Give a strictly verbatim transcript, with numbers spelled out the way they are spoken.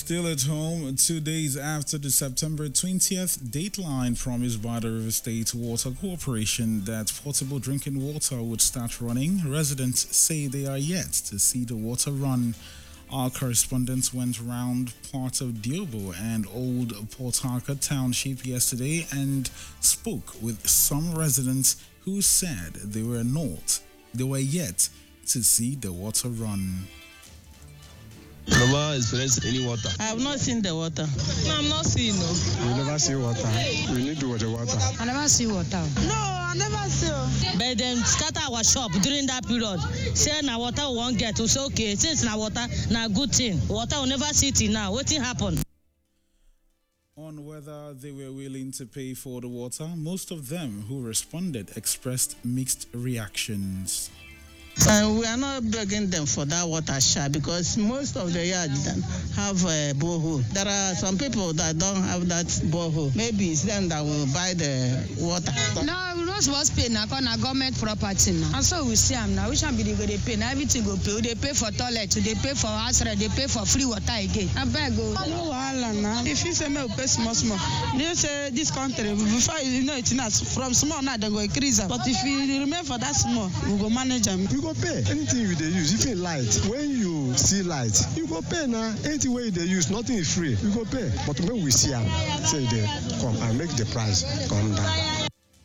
Still at home, two days after the September twentieth dateline promised by the River State Water Corporation that potable drinking water would start running, residents say they are yet to see the water run. Our correspondents went around part of Diobo and Old Port Harcourt Township yesterday and spoke with some residents who said they were not, they were yet to see the water run. Never experienced any water. I have not seen the water. No, I'm not seeing no. We never see water. We need the water. I never see water. No, I never see. But then scatter our shop during that period. Say na water we won't get. We say okay, since na water, na good thing. Water will never see it now. What thing happen? On whether they were willing to pay for the water, most of them who responded expressed mixed reactions. Uh, we are not begging them for that water share because most of the yards have a borehole. There are some people that don't have that borehole. Maybe it's them that will buy the water. No, we not supposed to pay now because na government property now. And so we see them now. Which one be they go they pay? Now everything go pay. They pay for toilet, they pay for house rent, they pay for free water again. I beg go. No wahala now. If you say me pay small small, they say this country before you know it's not from small now they go increase am. But if you remain for that small, we go manage them. You go pay anything you dey use, even light. When you see light, you go pay now. Anything wey you dey use, nothing is free. You go pay. But when we see am, say they come and make the price come down.